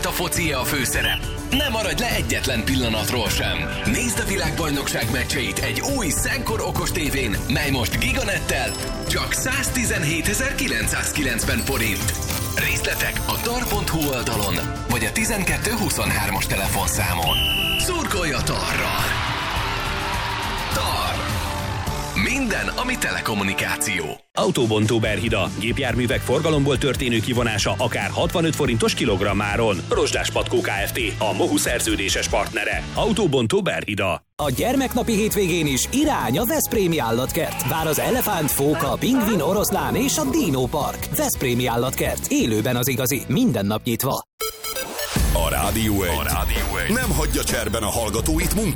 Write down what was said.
a foci a főszerep. Ne maradj le egyetlen pillanatról sem. Nézd a világbajnokság meccseit egy új Szenkor okos tévén, mely most Giganettel csak 117.990 forint. Részletek a tar.hu oldalon, vagy a 1223-as telefonszámon. Szurkolj a Tarral! Tar! Minden, ami telekommunikáció. Autóbontó Berhida. Gépjárművek forgalomból történő kivonása akár 65 forintos kilogrammáron. Rozsdás Patkó Kft. A MOHU szerződéses partnere. Autóbontó Berhida. A gyermeknapi hétvégén is irány a Veszprémi Állatkert. Vár az elefánt, fóka, pingvin, oroszlán és a Dino Park. Veszprémi Állatkert. Élőben az igazi. Minden nap nyitva. A Rádió 1 nem hagyja cserben a hallgatóit